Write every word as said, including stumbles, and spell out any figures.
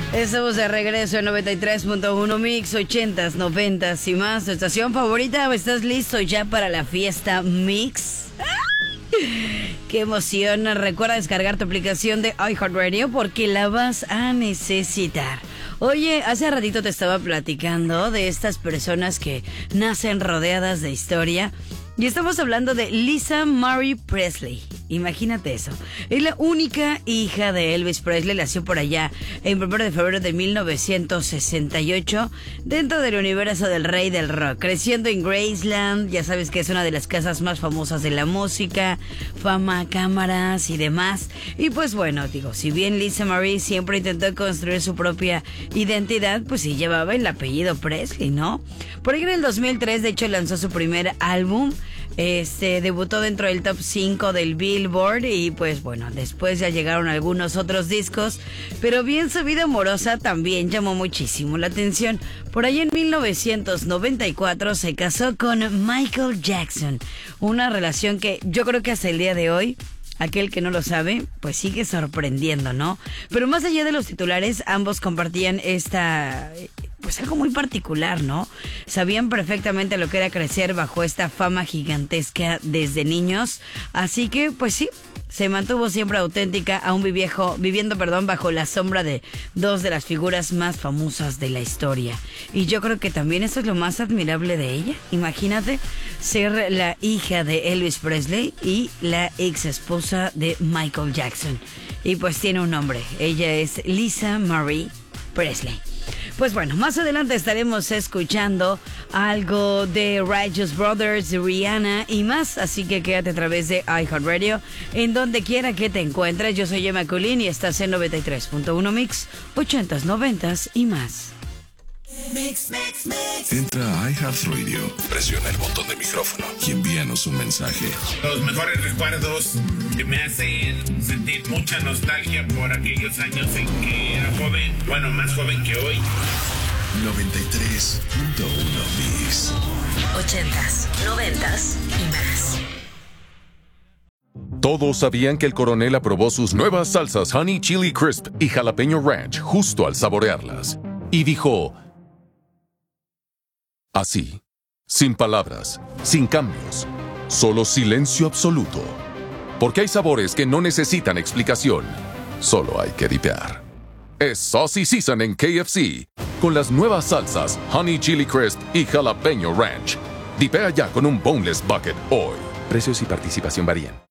Estamos de regreso en noventa y tres punto uno Mix, ochentas, noventas y más. Tu estación favorita. ¿Estás listo ya para la fiesta Mix? ¡Qué emoción! Recuerda descargar tu aplicación de iHeartRadio porque la vas a necesitar. Oye, hace ratito te estaba platicando de estas personas que nacen rodeadas de historia. Y estamos hablando de Lisa Marie Presley. Imagínate eso. Es la única hija de Elvis Presley. Nació por allá en primero de febrero de mil novecientos sesenta y ocho dentro del universo del rey del rock. Creciendo en Graceland. Ya sabes que es una de las casas más famosas de la música. Fama, cámaras y demás. Y pues bueno, digo, si bien Lisa Marie siempre intentó construir su propia identidad, pues sí llevaba el apellido Presley, ¿no? Por ahí en el dos mil tres, de hecho, lanzó su primer álbum. Este debutó dentro del top cinco del Billboard y pues bueno, después ya llegaron algunos otros discos, pero bien su vida amorosa también llamó muchísimo la atención. Por ahí en mil novecientos noventa y cuatro se casó con Michael Jackson, una relación que yo creo que hasta el día de hoy, aquel que no lo sabe, pues sigue sorprendiendo, ¿no? Pero más allá de los titulares, ambos compartían esta... pues algo muy particular, ¿no? Sabían perfectamente lo que era crecer bajo esta fama gigantesca desde niños. Así que, pues sí, se mantuvo siempre auténtica, aún viviejo, viviendo perdón, bajo la sombra de dos de las figuras más famosas de la historia. Y yo creo que también eso es lo más admirable de ella. Imagínate ser la hija de Elvis Presley y la ex esposa de Michael Jackson. Y pues tiene un nombre. Ella es Lisa Marie Presley. Pues bueno, más adelante estaremos escuchando algo de Righteous Brothers, de Rihanna y más, así que quédate a través de iHeartRadio, en donde quiera que te encuentres. Yo soy Emma Colín y estás en noventa y tres punto uno Mix, ochentas, noventas y más. Mix, mix, mix. Entra a iHeartRadio, presiona el botón de micrófono y envíanos un mensaje. Los mejores recuerdos que me hacen sentir mucha nostalgia por aquellos años en que era joven, bueno, más joven que hoy. noventa y tres punto uno Mix. Ochentas, noventas y más. Todos sabían que el coronel aprobó sus nuevas salsas Honey Chili Crisp y Jalapeño Ranch justo al saborearlas. Y dijo... así, sin palabras, sin cambios, solo silencio absoluto. Porque hay sabores que no necesitan explicación, solo hay que dipear. Es Saucy Season en K F C, con las nuevas salsas Honey Chili Crisp y Jalapeño Ranch. Dipea ya con un Boneless Bucket hoy. Precios y participación varían.